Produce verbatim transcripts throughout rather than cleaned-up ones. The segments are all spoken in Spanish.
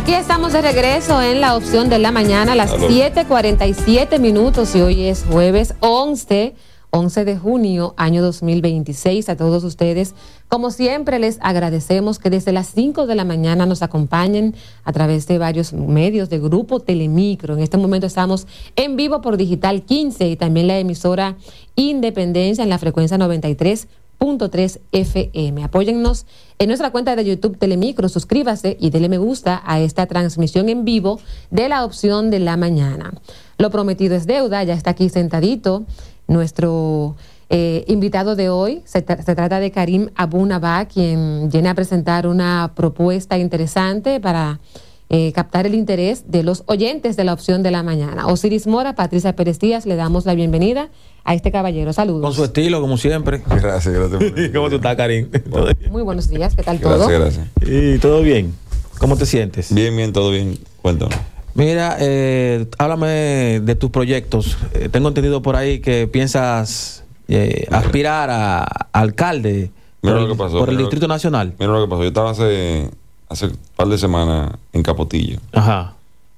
Aquí estamos de regreso en la opción de la mañana a las siete cuarenta y siete minutos y hoy es jueves once de junio, año dos mil veintiséis. A todos ustedes, como siempre, les agradecemos que desde las cinco de la mañana nos acompañen a través de varios medios de Grupo Telemicro. En este momento estamos en vivo por Digital quince y también la emisora Independencia en la frecuencia noventa y tres punto tres F M. Apóyennos en nuestra cuenta de YouTube Telemicro, suscríbase y dele me gusta a esta transmisión en vivo de la opción de la mañana. Lo prometido es deuda, ya está aquí sentadito nuestro eh, invitado de hoy. Se, tra se trata de Karim Abu Nabaa, quien viene a presentar una propuesta interesante para eh, captar el interés de los oyentes de la opción de la mañana. Osiris Mora, Patricia Pérez Díaz, le damos la bienvenida a este caballero. Saludos. Con su estilo, como siempre. Gracias, gracias. ¿Cómo tú estás, Karim? Bueno. Muy buenos días, ¿qué tal gracias, todo? Gracias, gracias. ¿Y todo bien? ¿Cómo te sientes? Bien, bien, todo bien. Cuéntame. Mira, eh, háblame de tus proyectos. Eh, tengo entendido por ahí que piensas eh, aspirar a, a alcalde mira por, lo que pasó, por el mira, Distrito Nacional. Mira lo que pasó. Yo estaba hace, hace un par de semanas en Capotillo. Ajá.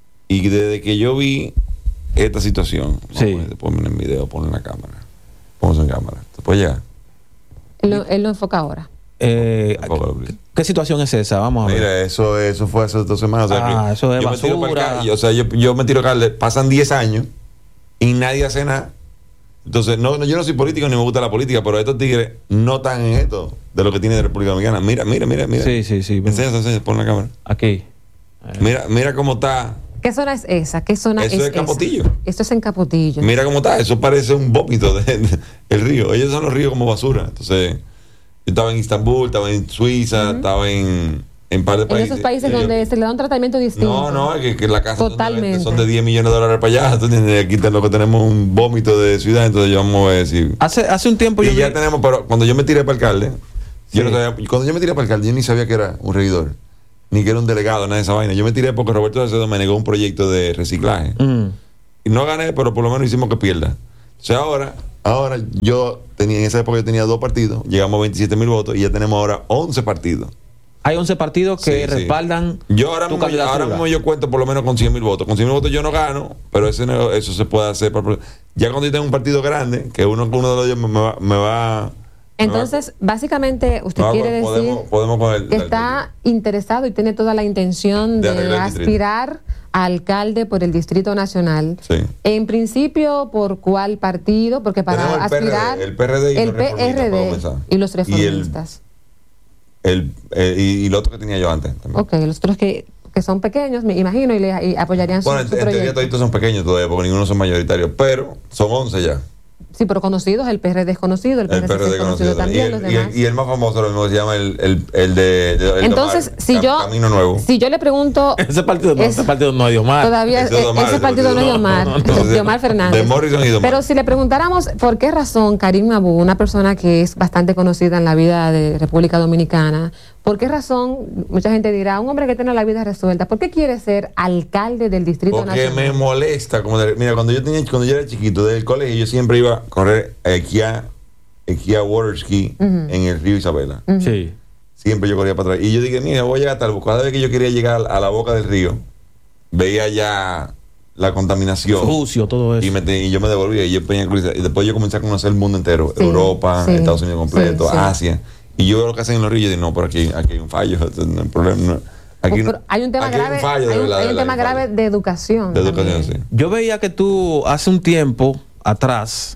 Y desde que yo vi esta situación, sí. Ponme en video, ponme en la cámara. Ponme en cámara. ¿Te puede llegar? Él lo, él lo enfoca ahora. Eh, ¿qué, ¿Qué situación es esa? Vamos a ver. Mira, eso, eso fue hace dos semanas. O sea, ah, eso es yo basura. Me tiro para el, o sea, yo, yo me tiro alcalde, pasan diez años y nadie hace nada. Entonces, no, no, yo no soy político ni me gusta la política, pero estos tigres no están en esto de lo que tiene de República Dominicana. Mira, mira, mira, mira. Sí, sí, sí. Enséñate, enséñate, pon la cámara. Aquí. Mira, mira cómo está. ¿Qué zona es esa? ¿Qué zona eso es, es es Capotillo. Esa? Esto es en Capotillo. Mira cómo está. Eso parece un vómito del de, de, río. Ellos son los ríos como basura. Entonces, yo estaba en Estambul, estaba en Suiza, uh-huh. estaba en en par de países. En esos países yo, donde se le da un tratamiento distinto. No, no, es que, que la casa Totalmente. Son, de, son de diez millones de dólares para allá. Entonces, aquí lo que tenemos un vómito de ciudad. Entonces, yo vamos a decir. Hace, hace un tiempo y yo. ya vi... tenemos, pero cuando yo me tiré para alcalde, sí. yo no sabía, cuando yo me tiré para alcalde, yo ni sabía que era un regidor, ni que era un delegado, nada de esa vaina. Yo me tiré porque Roberto Salcedo me negó un proyecto de reciclaje. Mm. Y no gané, pero por lo menos hicimos que pierda. O sea, ahora, ahora yo tenía, en esa época yo tenía dos partidos, llegamos a veintisiete mil votos y ya tenemos ahora once partidos. Hay once partidos que sí, respaldan sí. Yo ahora tu mismo, ahora mismo yo cuento por lo menos con cien mil votos. Con cien mil votos yo no gano, pero ese, eso se puede hacer. Para, ya cuando yo tengo un partido grande, que uno, uno de ellos me, me va... Me va Entonces, básicamente, usted no, quiere podemos, decir podemos poner, que está interesado y tiene toda la intención de, de aspirar a alcalde por el Distrito Nacional. Sí. En principio, ¿por cuál partido? Porque para el aspirar... P R D, el P R D y el los P R D y los reformistas. Y el, el, y, y lo otro que tenía yo antes. También. Ok, los otros que, que son pequeños, me imagino, y, le, y apoyarían bueno, su, su en proyecto. Bueno, todos son pequeños todavía, porque ninguno son mayoritarios, pero son once ya. Sí, pero conocidos, el P R D es conocido, el P R D, el P R D es conocido también, y el, los demás. Y el, y el más famoso, lo mismo se llama el, el, el de, de el Entonces, Omar, si Cam, yo Camino Nuevo. Si yo le pregunto... Ese partido no, es, ese partido no es de Omar. Todavía ese, es de Omar, ese partido no es de Omar, no, no, no, de Omar Fernández. De Morrison y de Omar. Pero si le preguntáramos por qué razón Karim Abu, una persona que es bastante conocida en la vida de República Dominicana, ¿por qué razón, mucha gente dirá, un hombre que tiene la vida resuelta, ¿por qué quiere ser alcalde del Distrito Porque Nacional? Porque me molesta. Como de, mira, cuando yo tenía cuando yo era chiquito del colegio, yo siempre iba a correr aquí a aquí a water ski uh-huh. en el río Isabela. Uh-huh. Sí. Siempre yo corría para atrás. Y yo dije, mira, voy a llegar a tal. Cada vez que yo quería llegar a la boca del río, veía ya la contaminación. Sucio, todo eso. Y, me, y yo me devolvía. Y, yo ponía, y después yo comencé a conocer el mundo entero. Sí, Europa, sí, Estados Unidos completo, sí, sí. Asia. Y yo veo lo que hacen en los ríos y digo, no, pero aquí, aquí hay un fallo. No hay problema. No. Aquí no, hay un tema grave, hay un, fallo, hay un, verdad, hay un tema grave de educación. De educación, sí. Yo veía que tú hace un tiempo atrás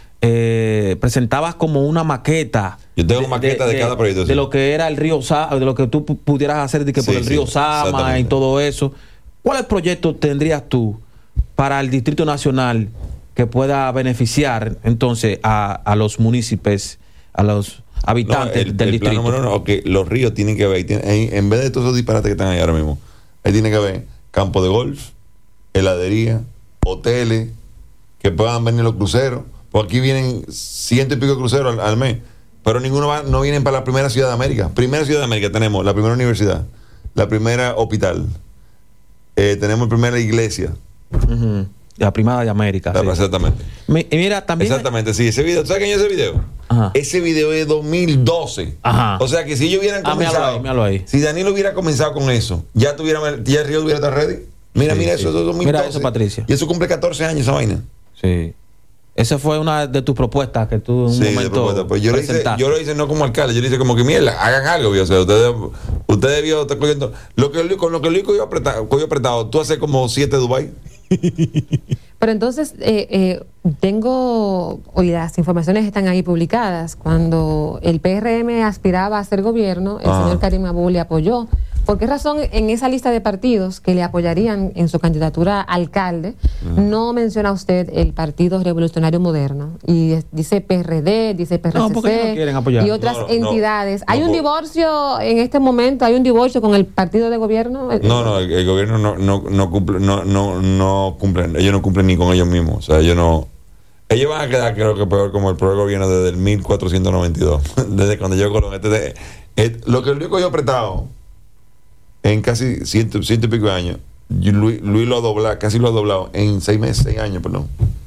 eh, presentabas como una maqueta. Yo tengo una maqueta de, de, de cada proyecto. De sí. lo que era el río Sama, de lo que tú pudieras hacer de que sí, por el río sí, Sama y todo eso. ¿Cuáles proyectos tendrías tú para el Distrito Nacional que pueda beneficiar entonces a, a los municipios, a los habitantes no, el, del el distrito? Plan número uno, okay, los ríos tienen que ver, tienen, en, en vez de todos esos disparates que están ahí ahora mismo, ahí tiene que haber campo de golf, heladería, hoteles, que puedan venir los cruceros, porque aquí vienen ciento y pico de cruceros al, al mes, pero ninguno va, no vienen para la primera ciudad de América. Primera ciudad de América tenemos la primera universidad, la primera hospital, eh, tenemos la primera iglesia, uh-huh. la primada de América. Sí. Exactamente. Mi, y mira, también. Exactamente, sí. Ese video, ¿sabes quién es ese video? Ajá. Ese video es dos mil doce. Ajá. O sea que si ellos hubieran comenzado. Ah, míralo ahí, míralo ahí. Si Danilo hubiera comenzado con eso, ya tuviera, ya el Río hubiera estado ready. Mira, sí, mira sí. Eso, eso es dos mil doce. Mira eso, Patricia. Y eso cumple catorce años esa vaina. Sí. Esa fue una de tus propuestas que tú en un sí, momento pues yo, lo hice, yo lo hice no como alcalde, yo lo hice como que mierda, hagan algo, o sea, ustedes, ustedes vio, está cogiendo, lo que, con lo que Luis cogió apretado, cogió apretado, tú haces como siete Dubai. Pero entonces, eh, eh, tengo, hoy las informaciones están ahí publicadas, cuando el P R M aspiraba a ser gobierno, el Ajá. señor Karim Abou le apoyó. ¿Por qué razón en esa lista de partidos que le apoyarían en su candidatura a alcalde uh-huh. no menciona usted el Partido Revolucionario Moderno? Y dice P R D, dice P R C C no, no quieren apoyar? Y otras no, no, entidades. No, ¿Hay no, un no, divorcio en este momento? ¿Hay un divorcio con el partido de gobierno? No, no, el, el gobierno no, no, no cumple, no, no, no cumplen, ellos no cumplen ni con ellos mismos. O sea, ellos no. Ellos van a quedar, creo que peor como el peor gobierno desde el mil cuatrocientos noventa y dos. Desde cuando yo Colón. Este, de, este, lo que Luis cogió apretado en casi ciento, ciento y pico de años, Luis, Luis lo ha doblado, casi lo ha doblado en seis meses, seis años, perdón.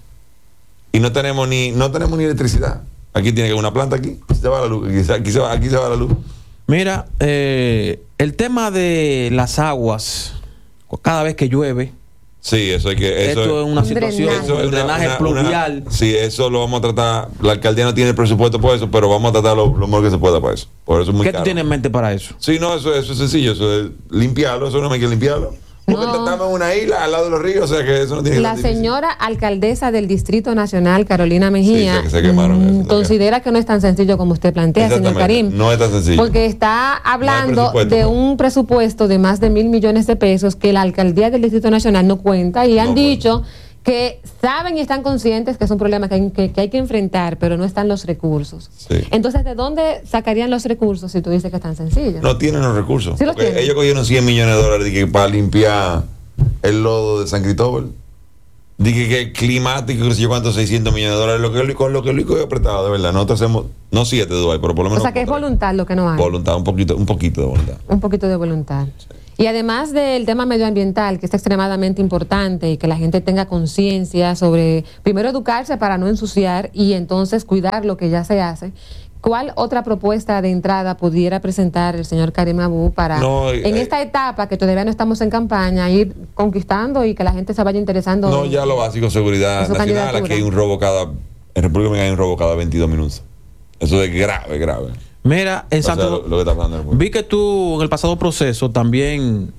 Y no tenemos ni, no tenemos ni electricidad. Aquí tiene que haber una planta aquí, se va la luz, aquí, aquí, se, va, aquí se va la luz. Mira, eh, el tema de las aguas, cada vez que llueve. Sí, eso es que eso esto es, es una situación, eso es un drenaje una, pluvial. Una, sí, eso lo vamos a tratar. La alcaldía no tiene el presupuesto por eso, pero vamos a tratar lo, lo mejor que se pueda para eso. Por eso es muy ¿Qué caro. tú tienes en mente para eso? Sí, no, eso, eso es sencillo, eso es limpiarlo, eso no me hay que limpiarlo. Porque no. Estamos en una isla al lado de los ríos, o sea que eso no tiene que La señora difícil. Alcaldesa del Distrito Nacional, Carolina Mejía, sí, se quemaron, mmm, considera que no es tan sencillo como usted plantea, señor Karim. No es tan sencillo. Porque está hablando no de un presupuesto de más de mil millones de pesos que la alcaldía del Distrito Nacional no cuenta y han no dicho cuenta. que saben y están conscientes que es un problema que hay que, que hay que enfrentar, pero no están los recursos. Sí. Entonces, ¿de dónde sacarían los recursos si tú dices que es tan sencillo? No tienen los recursos. ¿Sí los tienen? Ellos cogieron cien millones de dólares de que para limpiar el lodo de San Cristóbal. Dije que climático, que sé yo cuánto, seiscientos millones de dólares, lo que, con lo que Luis cogió apretado, de verdad. Nosotros hacemos, no siete de Dubái, pero por lo menos. O sea, que es voluntad lo que no hay. Voluntad, un poquito, un poquito de voluntad. Un poquito de voluntad. Sí. Y además del tema medioambiental, que es extremadamente importante y que la gente tenga conciencia sobre, primero educarse para no ensuciar y entonces cuidar lo que ya se hace. ¿Cuál otra propuesta de entrada pudiera presentar el señor Karim Abou para, no, eh, en esta etapa que todavía no estamos en campaña, ir conquistando y que la gente se vaya interesando? No, ya lo básico, seguridad nacional. Aquí hay un robo cada, en República Dominicana hay un robo cada veintidós minutos. Eso es grave, grave. Mira, en Santo, o sea, lo, lo que está pasando vi que tú en el pasado proceso también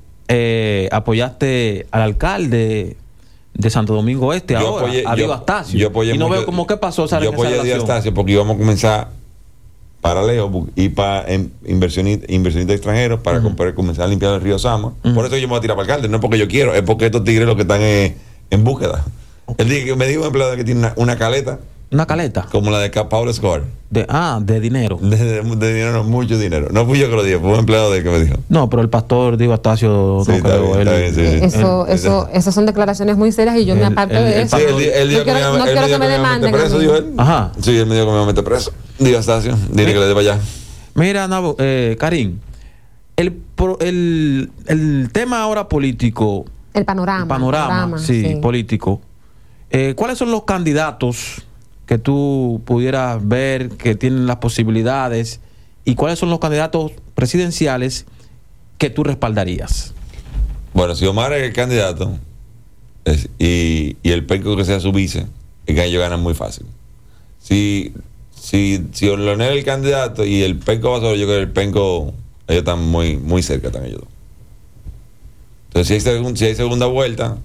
eh, apoyaste al alcalde de Santo Domingo Este, yo ahora, apoyé, a Dio Astacio. Yo apoyé y no mucho, veo como qué pasó esa, yo apoyé esa a Dio Astacio porque íbamos a comenzar paralelo y para inversionistas inversionista extranjeros para uh-huh. comprar, comenzar a limpiar el río Sama. Uh-huh. Por eso yo me voy a tirar para el alcalde, no es porque yo quiero, es porque estos tigres lo que están es, en búsqueda. Él dijo que me dijo un empleado que tiene una, una caleta. ¿Una caleta? Como la de Pablo Escobar. De, ah, de dinero. De, de, de dinero, no, mucho dinero. No fui yo que lo dije, fue un empleado de él que me dijo. No, pero el pastor Dio Astacio, sí, no creo. Bien, él, bien, sí, sí. Eso, eso, esas son declaraciones muy serias y yo el, me aparto de eso. Sí, él, él no quiero, que, no él quiero que me demanden. Preso, dijo él. Ajá. Sí, él me dijo que me iba a meter preso. Dio Astacio, dile que le dé para allá. Mira, Nabo, eh, Karim, el, el, el tema ahora político. El panorama. El panorama, panorama sí, sí, político. Eh, ¿Cuáles son los candidatos que tú pudieras ver que tienen las posibilidades y cuáles son los candidatos presidenciales que tú respaldarías? Bueno, si Omar es el candidato es, y, y el Penco que sea su vice, es que ellos ganan muy fácil. Si, si, si Leonel es el candidato y el Penco va sobre, yo creo que el Penco, ellos están muy, muy cerca, están ellos dos. Entonces, si hay, segun, si hay segunda vuelta,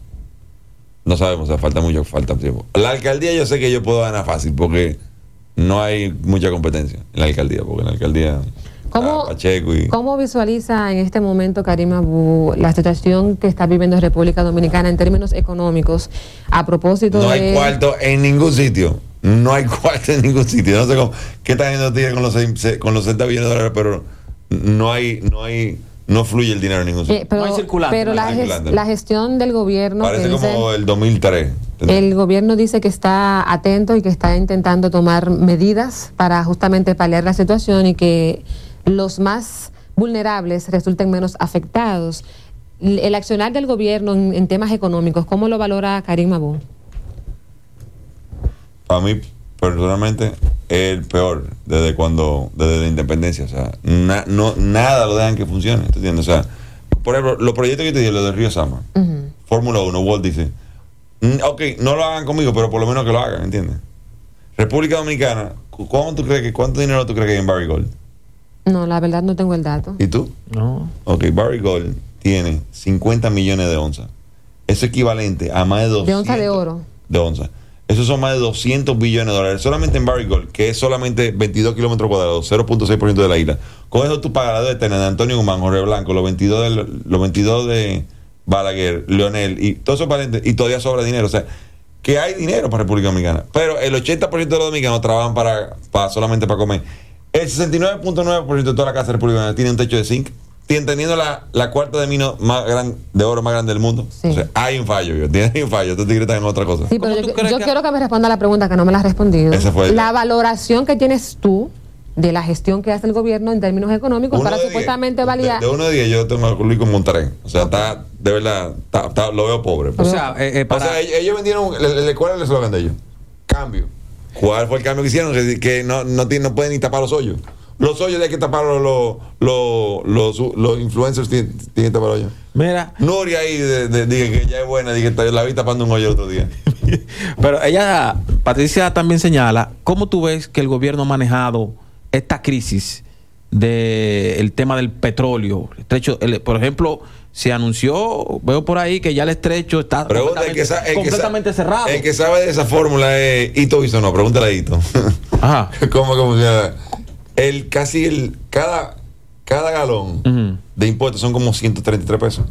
no sabemos, o sea, falta mucho, falta tiempo. La alcaldía yo sé que yo puedo ganar fácil porque no hay mucha competencia en la alcaldía, porque en la alcaldía ¿Cómo, Pacheco y... ¿Cómo visualiza en este momento Karim Abou la situación que está viviendo República Dominicana en términos económicos a propósito no de... No hay cuarto en ningún sitio, no hay cuarto en ningún sitio, no sé cómo, qué están haciendo tigres con los con los setenta billones de dólares, pero no hay, no hay... No fluye el dinero en ningún sitio. Eh, pero no hay circulante. Pero la, ges, la gestión del gobierno... Parece como dice, el dos mil tres. El gobierno dice que está atento y que está intentando tomar medidas para justamente paliar la situación y que los más vulnerables resulten menos afectados. el accionar del gobierno en, en temas económicos, ¿cómo lo valora Karim Mabou? Para mí, personalmente, es el peor desde cuando, desde la independencia. O sea, na, no, nada lo dejan que funcione. ¿Te entiendes? O sea, por ejemplo, los proyectos que te dije, los del Río Sama, uh-huh. Fórmula uno, Walt dice, ok, no lo hagan conmigo, pero por lo menos que lo hagan, ¿entiendes? República Dominicana, ¿cuánto, tú crees que, ¿cuánto dinero tú crees que hay en Barry Gold? No, la verdad no tengo el dato. ¿Y tú? No. Ok, Barry Gold tiene cincuenta millones de onzas. Eso es equivalente a más de doscientos. De onza de oro. De onza. Esos son más de doscientos billones de dólares. Solamente en Barry Gold, que es solamente veintidós kilómetros cuadrados, cero punto seis por ciento de la isla. Con eso tú pagas la deuda de Antonio Guzmán, Jorge Blanco, los veintidós de, los veintidós de Balaguer, Leonel, y todos esos parientes, y todavía sobra dinero. O sea, que hay dinero para República Dominicana. Pero el ochenta por ciento de los dominicanos trabajan para, para solamente para comer. El sesenta y nueve punto nueve por ciento de toda la casa de República Dominicana tiene un techo de zinc. Teniendo la, la cuarta de mino más grande, de oro más grande del mundo. Sí. O sea, hay un fallo, yo. Hay un fallo. Tú te gritas en otra cosa. Sí, pero yo, yo que... quiero que me responda la pregunta que no me la has respondido. Ese fue el... La valoración que tienes tú de la gestión que hace el gobierno en términos económicos uno para supuestamente validar. De, de uno de diez yo tengo a Luis con Monterrey. O sea, okay. está, de verdad, está, está, lo veo pobre. O sea, eh, eh, para... o sea ellos, ellos vendieron, ¿cuál es el eslogan de ellos? Cambio. ¿Cuál fue el cambio que hicieron? Que, que no, no, tiene, no pueden ni tapar los hoyos. Los hoyos hay que taparlos, los, los, los, los, los influencers tienen, tienen que tapar hoyos. Mira. Nuria ahí dije que ya es buena, dije que la vi tapando un hoyo el otro día. Pero ella, Patricia también señala, ¿cómo tú ves que el gobierno ha manejado esta crisis del tema del petróleo? Estrecho, el, por ejemplo, se anunció, veo por ahí que ya el estrecho está Pregunta completamente, el que sa- el completamente que sa- cerrado. El que sabe de esa fórmula es Hito Bisonó, pregúntale a Hito. Ajá. ¿Cómo que funciona? El casi el cada cada galón uh-huh. de impuestos son como ciento treinta y tres pesos.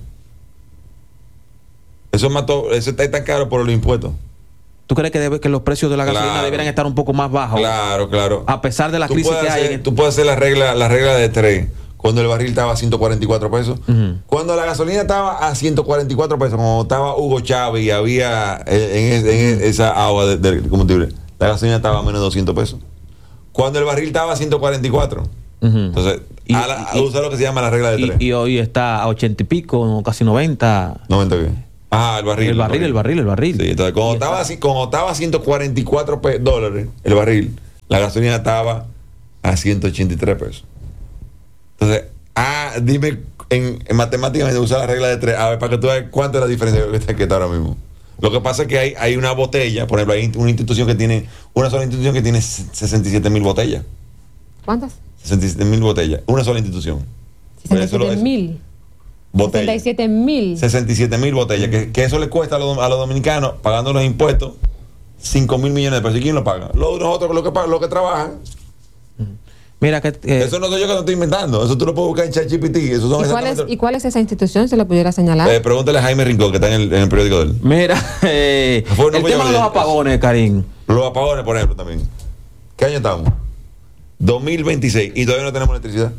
Eso mató, eso está tan caro por los impuestos. ¿Tú crees que debe que los precios de la gasolina claro. debieran estar un poco más bajos? Claro, claro. A pesar de la tú crisis que hacer, hay. En... Tú puedes hacer la regla, la regla de tres. Cuando el barril estaba a ciento cuarenta y cuatro pesos. Uh-huh. Cuando la gasolina estaba a ciento cuarenta y cuatro pesos, como estaba Hugo Chávez y había en, en, en esa agua de, de combustible, la gasolina estaba a menos de doscientos pesos. Cuando el barril estaba a ciento cuarenta y cuatro. Uh-huh. Entonces, y, a la, a y, usar lo que se llama la regla de tres. Y, y hoy está a ochenta y pico, casi noventa. ¿noventa qué? Ah, el barril. El barril, el barril, el barril. Sí, entonces, cuando estaba, así, cuando estaba a ciento cuarenta y cuatro dólares el barril, la gasolina estaba a ciento ochenta y tres pesos. Entonces, ah, dime en, en matemáticamente usar la regla de tres, a ver, para que tú veas cuánto es la diferencia que está, que está ahora mismo. Lo que pasa es que hay, hay una botella, por ejemplo, hay una institución que tiene, una sola institución que tiene sesenta y siete mil botellas. ¿Cuántas? sesenta y siete mil botellas, una sola institución. sesenta y siete mil. Botellas. sesenta y siete mil. sesenta y siete mil botellas, que, que eso le cuesta a los, a los dominicanos, pagando los impuestos, cinco mil millones de pesos. ¿Y quién lo paga? Los nosotros, los que, los que trabajan. Mira que eh, eso no soy yo que lo estoy inventando, eso tú lo puedes buscar en ChatGPT. Eso son ¿Y, cuál es, ¿Y cuál es esa institución? ¿Se lo pudiera señalar? Eh, pregúntale a Jaime Rincón, que está en el, en el periódico de él. Mira, eh, Fue, no el tema de los apagones, Karim. Los apagones, por ejemplo, también. ¿Qué año estamos? dos mil veintiséis y todavía no tenemos electricidad.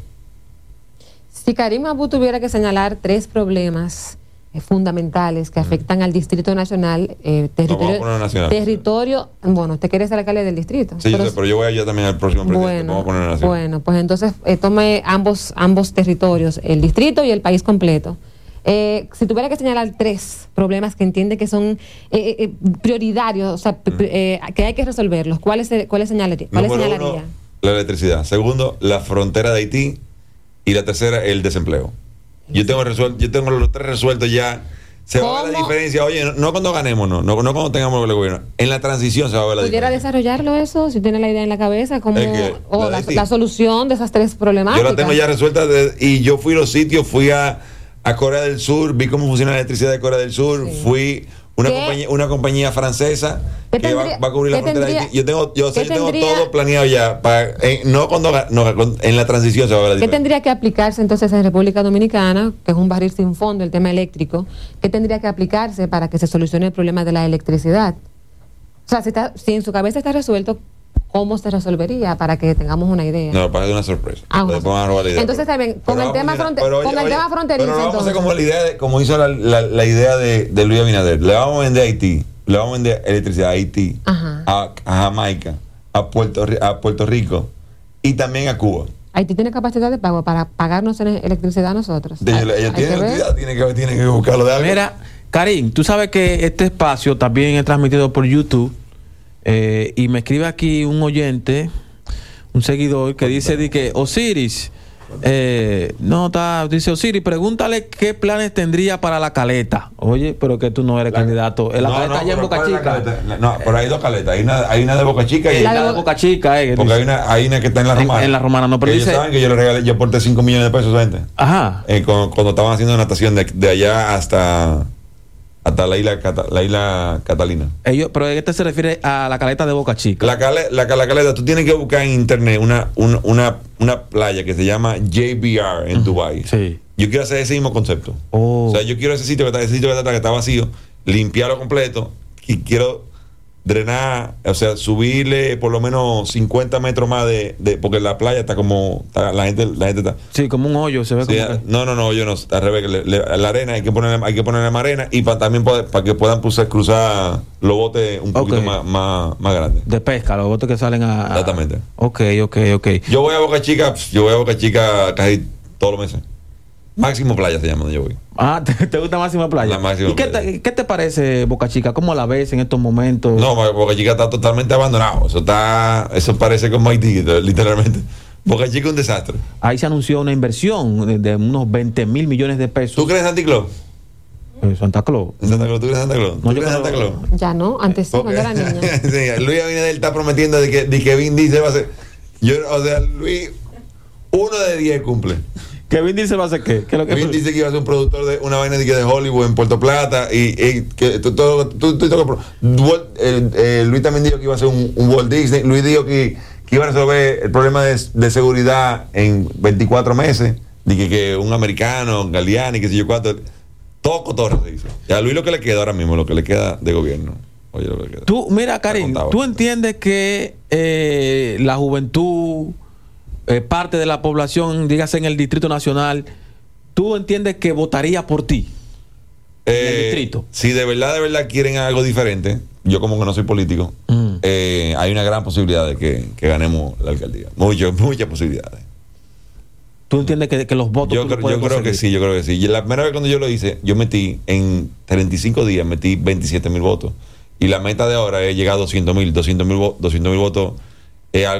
Si Karim Mabou tuviera que señalar tres problemas eh, fundamentales que afectan mm. al Distrito Nacional, eh, territorio, no, nacional, territorio, bueno, usted quiere ser alcalde del distrito. Sí, pero, yo sé, pero yo voy allá también al próximo presidente. Bueno, vamos a poner nacional. Bueno, pues entonces eh, tome ambos, ambos territorios, el distrito y el país completo. Eh, si tuviera que señalar tres problemas que entiende que son eh, eh, prioritarios, o sea, mm. eh, que hay que resolverlos, ¿cuáles, cuáles señalaría? ¿Cuáles señalaría? Uno, la electricidad. Segundo, la frontera de Haití. Y la tercera, el desempleo. Yo tengo resuelto, yo tengo los tres resueltos ya. Se ¿Cómo? va a ver la diferencia. Oye, no, no cuando ganemos, no, no, no cuando tengamos el gobierno. En la transición se va a ver la ¿Pudiera diferencia. ¿Pudiera desarrollarlo eso? Si tiene la idea en la cabeza, como o la, la, la solución de esas tres problemáticas. Yo la tengo ya resuelta de, y yo fui a los sitios, fui a, a Corea del Sur, vi cómo funciona la electricidad de Corea del Sur, sí. fui una compañía, una compañía francesa que tendría, va, va a cubrir la frontera tendría, de Haití. Yo tengo, yo, sé, yo tengo todo planeado ya. Para, eh, no cuando no, en la transición se va a ver la diferencia. ¿Qué tendría que aplicarse entonces en República Dominicana, que es un barril sin fondo, el tema eléctrico? ¿Qué tendría que aplicarse para que se solucione el problema de la electricidad? O sea, si, está, si en su cabeza está resuelto, ¿cómo se resolvería para que tengamos una idea? No, para que una sorpresa. Ah, una sorpresa. Idea, entonces, pero, bien, con, el tema, fronte, pero, oye, con el oye, tema fronterizo. Pero vamos entonces. a hacer como la idea de, como hizo la, la, la idea de, de Luis Abinader. Le vamos a vender a Haití, le vamos a vender electricidad a Haití, a, a Jamaica, a Puerto, a Puerto Rico y también a Cuba. Haití tiene capacidad de pago para pagarnos en electricidad a nosotros. De, ella ella tiene electricidad, tiene que, tiene que buscarlo de algo. Mira, Karim, tú sabes que este espacio también es transmitido por YouTube eh, y me escribe aquí un oyente, un seguidor que dice de que Osiris, eh, no está, dice Osiris, pregúntale qué planes tendría para la Caleta. Oye, pero que tú no eres la, candidato. La no, Caleta no, allá en Boca Chica. No, pero hay dos caletas. Hay una, hay una de Boca Chica y la de, de Boca Chica. Eh, porque hay una, hay una que está en la Romana. En, en la Romana, no, pero que dice, ellos saben que yo le regalé, yo aporté cinco millones de pesos a gente. Ajá. Eh, cuando, cuando estaban haciendo natación de, de allá hasta hasta la isla, la isla Catalina. Ellos, pero este se refiere a la caleta de Boca Chica. La, cale, la, la caleta, tú tienes que buscar en internet una, una, una, una playa que se llama J B R en uh-huh. Dubái. Sí. Yo quiero hacer ese mismo concepto. Oh. O sea, yo quiero ese sitio que está, ese sitio que está, que está vacío, limpiarlo completo y quiero drenar, o sea, subirle por lo menos cincuenta metros más de, de porque la playa está como, está, la gente la gente está. Sí, como un hoyo, se ve sí, como que... No, no, no, yo no, al revés, le, le, la arena hay que ponerle, hay que ponerle más arena y para también poder, para que puedan cruzar, cruzar los botes un poquito okay. más, más, más grandes. De pesca, los botes que salen a... Exactamente. Ok, ok, ok. Yo voy a Boca Chica, yo voy a Boca Chica casi todos los meses. Máximo Playa se llama donde yo voy. Ah, ¿te, te gusta Máximo Playa? La Máximo ¿Y qué te, qué te parece Boca Chica? ¿Cómo la ves en estos momentos? No, Boca Chica está totalmente abandonado. Eso está, eso parece como Haití, literalmente. Boca Chica es un desastre. Ahí se anunció una inversión de, de unos veinte mil millones de pesos. ¿Tú crees en Santa Claus? Eh, Santa Claus. Santa Claus, ¿tú crees en Santa Claus? No, ¿Tú crees en Santa Claus? Ya no, antes sí, cuando era niña. Sí, Luis Abinader está prometiendo de que, de que Vin Diesel va a ser. Yo, o sea, Luis, uno de diez cumple. ¿Que Vin Diesel va a hacer qué? ¿Qué es lo que Vin dice que iba a ser un productor de una vaina de, de Hollywood en Puerto Plata y, y que todo, tú, tú, tú, eh, eh, Luis también dijo que iba a ser un, un Walt Disney. Luis dijo que, que iba a resolver el problema de, de seguridad en veinticuatro meses. Dije que un americano, Galeani, que sé yo cuánto. Todo cotorra se hizo. Ya a Luis lo que le queda ahora mismo, lo que le queda de gobierno. Oye, lo que le queda. Tú, mira, Karim, tú entiendes que eh, la juventud, eh, parte de la población, dígase en el Distrito Nacional, ¿tú entiendes que votaría por ti eh, en el distrito? Si de verdad, de verdad quieren algo diferente, yo como que no soy político, mm. eh, hay una gran posibilidad de que, que ganemos la alcaldía. Muchas, muchas posibilidades. ¿Tú entiendes que, que los votos yo, creo, yo creo que sí, yo creo que sí. Y la primera vez cuando yo lo hice, yo metí en treinta y cinco días, metí veintisiete mil votos. Y la meta de ahora es llegar a doscientos mil, doscientos mil votos